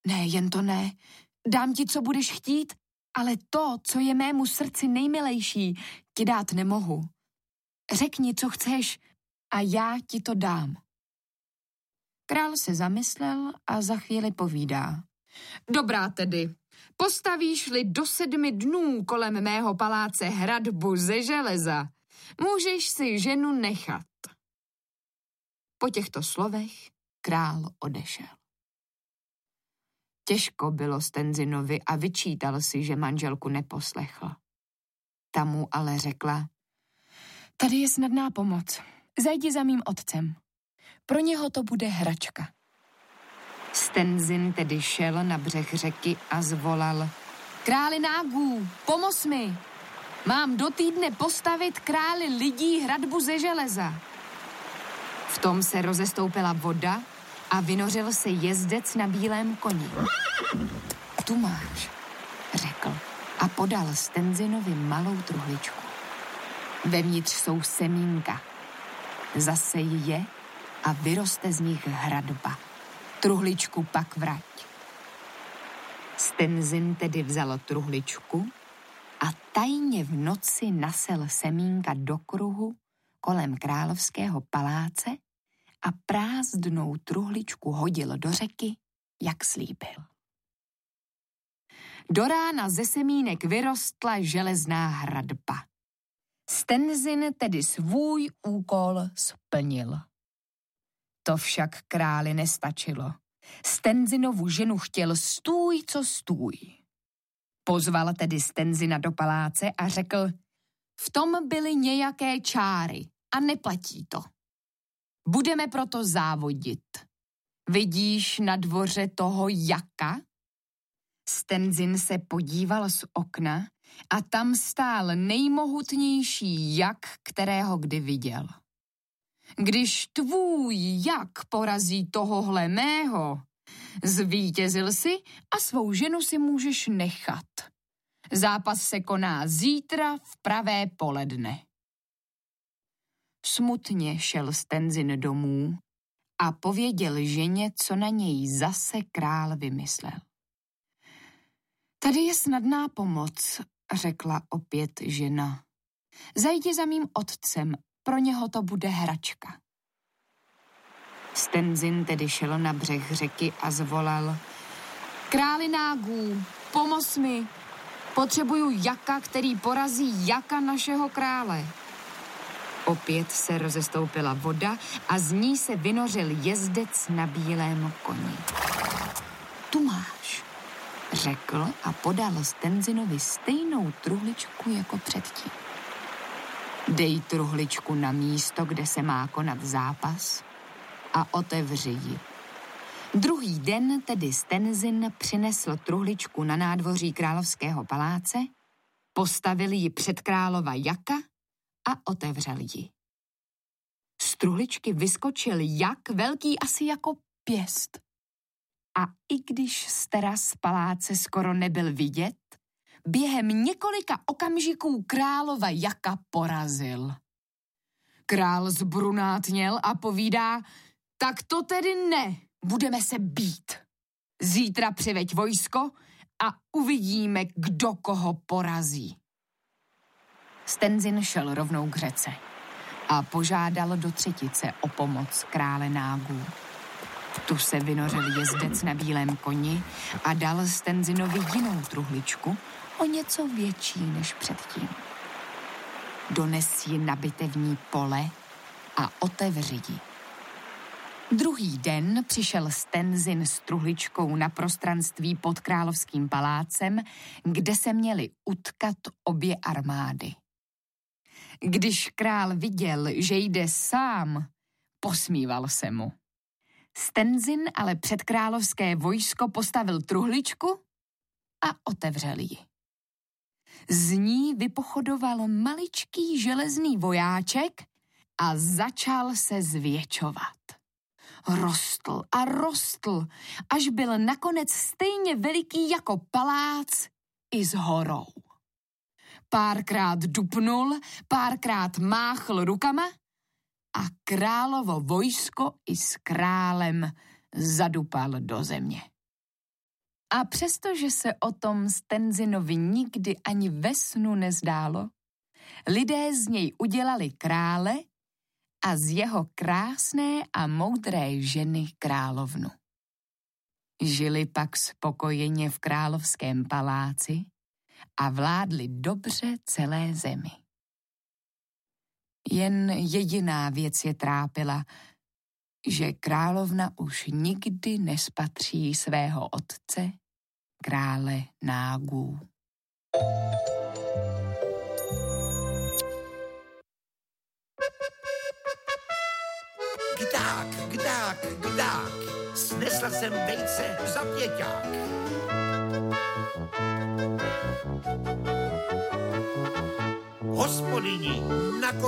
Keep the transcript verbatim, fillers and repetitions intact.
Ne, jen to ne. Dám ti, co budeš chtít, ale to, co je mému srdci nejmilejší, ti dát nemohu. Řekni, co chceš a já ti to dám. Král se zamyslel a za chvíli povídá. Dobrá tedy, postavíš-li do sedmi dnů kolem mého paláce hradbu ze železa, můžeš si ženu nechat. Po těchto slovech král odešel. Těžko bylo Stenzinovi a vyčítal si, že manželku neposlechl. Ta mu ale řekla, tady je snadná pomoc, zajdi za mým otcem. Pro něho to bude hračka. Stenzin tedy šel na břeh řeky a zvolal, králi nágů, pomoz mi, mám do týdne postavit králi lidí hradbu ze železa. V tom se rozestoupila voda a vynořil se jezdec na bílém koni. Tu máš, řekl a podal Stenzinovi malou truhličku. Vevnitř jsou semínka. Zasej je a vyroste z nich hradba. Truhličku pak vrať. Stenzin tedy vzal truhličku a tajně v noci nasel semínka do kruhu kolem královského paláce a prázdnou truhličku hodil do řeky, jak slíbil. Do rána ze semínek vyrostla železná hradba. Stenzin tedy svůj úkol splnil. To však králi nestačilo. Stenzinovu ženu chtěl stůj, co stůj. Pozval tedy Stenzina do paláce a řekl, v tom byly nějaké čáry a neplatí to. Budeme proto závodit. Vidíš na dvoře toho jaka? Stenzin se podíval z okna a tam stál nejmohutnější jak, kterého kdy viděl. Když tvůj jak porazí tohohle mého, zvítězil si a svou ženu si můžeš nechat. Zápas se koná zítra v pravé poledne. Smutně šel Stenzin domů a pověděl ženě, co na něj zase král vymyslel. Tady je snadná pomoc, řekla opět žena. Zajdi za mým otcem, pro něho to bude hračka. Stenzin tedy šel na břeh řeky a zvolal, králi nágů, pomoz mi, potřebuju jaka, který porazí jaka našeho krále. Opět se rozestoupila voda a z ní se vynořil jezdec na bílém koni. Tu máš, řekl a podal Stenzinovi stejnou truhličku jako předtím. Dej truhličku na místo, kde se má konat zápas a otevři ji. Druhý den tedy Stenzin přinesl truhličku na nádvoří královského paláce, postavil ji před králova jaka a otevřel ji. Z truhličky vyskočil jak velký asi jako pěst. A i když z teras paláce skoro nebyl vidět, během několika okamžiků králova jaka porazil. Král zbrunátněl a povídá, tak to tedy ne, budeme se být. Zítra přiveď vojsko a uvidíme, kdo koho porazí. Stenzin šel rovnou k řece a požádal do třetice o pomoc krále nágů. Tu se vynořil jezdec na bílém koni a dal Stenzinovi jinou truhličku, o něco větší než předtím. Dones ji na bitevní pole a otevři ji. Druhý den přišel Stenzin s truhličkou na prostranství pod královským palácem, kde se měly utkat obě armády. Když král viděl, že jde sám, posmíval se mu. Stenzin ale před královské vojsko postavil truhličku a otevřel ji. Z ní vypochodoval maličký železný vojáček a začal se zvětšovat. Rostl a rostl, až byl nakonec stejně veliký jako palác i s horou. Párkrát dupnul, párkrát máchl rukama a královo vojsko i s králem zadupal do země. A přestože se o tom Tenzinovi nikdy ani ve snu nezdálo, lidé z něj udělali krále a z jeho krásné a moudré ženy královnu. Žili pak spokojeně v královském paláci a vládli dobře celé zemi. Jen jediná věc je trápila, že královna už nikdy nespatří svého otce, krále nágů. Kdák, kdák, kdák, snesla jsem vejce za pěťák. Hospodyni, na